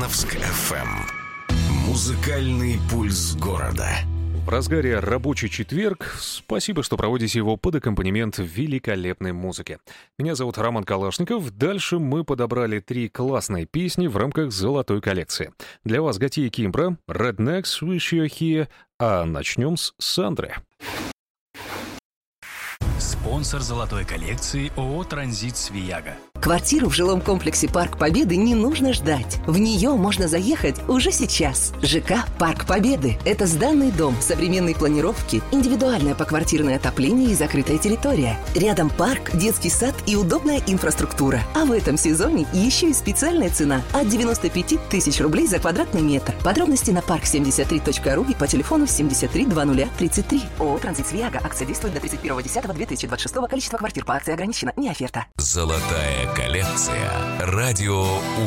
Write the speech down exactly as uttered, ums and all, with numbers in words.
Ульяновск-эф эм. Музыкальный пульс города. В разгаре рабочий четверг. Спасибо, что проводите его под аккомпанемент великолепной музыки. Меня зовут Роман Калашников. Дальше мы подобрали три классные песни в рамках золотой коллекции. Для вас Готье Кимбра, Rednecks, Wish You're Here, а начнем с Сандры. Спонсор золотой коллекции ООО «Транзит Свияга». Квартиру в жилом комплексе «Парк Победы» не нужно ждать. В нее можно заехать уже сейчас. ЖК «Парк Победы» — это сданный дом, современной планировки, индивидуальное поквартирное отопление и закрытая территория. Рядом парк, детский сад и удобная инфраструктура. А в этом сезоне еще и специальная цена от девяносто пять тысяч рублей за квадратный метр. Подробности на парк семьдесят три точка ру и по телефону семьдесят три двадцать тридцать три. ООО «Транзит Свияга». Акция действует до тридцать первого десятого две тысячи двадцать шестого. Количество квартир по акции ограничено. Не оферта. Золотая коллекция. Радио